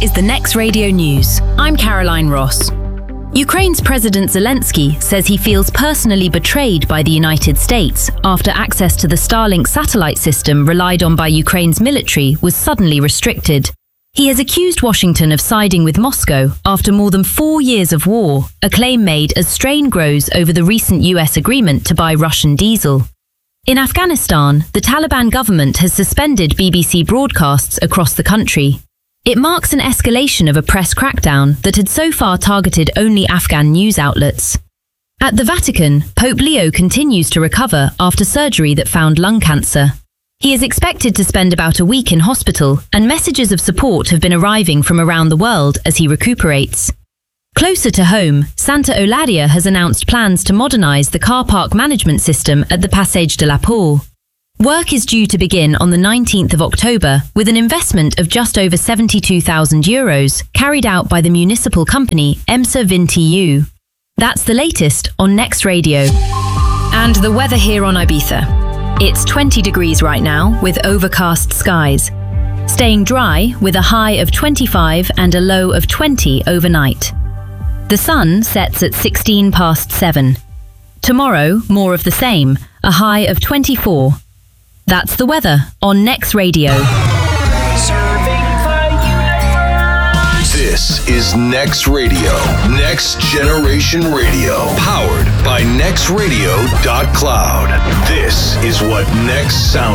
is the Next Radio News. I'm Caroline Ross. Ukraine's President Zelensky says he feels personally betrayed by the United States after access to the Starlink satellite system relied on by Ukraine's military was suddenly restricted. He has accused Washington of siding with Moscow after more than 4 years of war, a claim made as strain grows over the recent US agreement to buy Russian diesel. In Afghanistan, the Taliban government has suspended BBC broadcasts across the country. It marks an escalation of a press crackdown that had so far targeted only Afghan news outlets. At the Vatican, Pope Leo continues to recover after surgery that found lung cancer. He is expected to spend about a week in hospital, and messages of support have been arriving from around the world as he recuperates. Closer to home, Santa Eulalia has announced plans to modernise the car park management system at the Passage de la Paix. Work is due to begin on the 19th of October with an investment of just over €72,000 carried out by the municipal company EMSA VinTU. That's the latest on Next Radio. And the weather here on Ibiza. It's 20 degrees right now with overcast skies. Staying dry with a high of 25 and a low of 20 overnight. The sun sets at 16 past 7. Tomorrow, more of the same, a high of 24. That's the weather on Next Radio. Serving the universe. This is Next Radio, Next Generation Radio, powered by nextradio.cloud. This is what Next sounds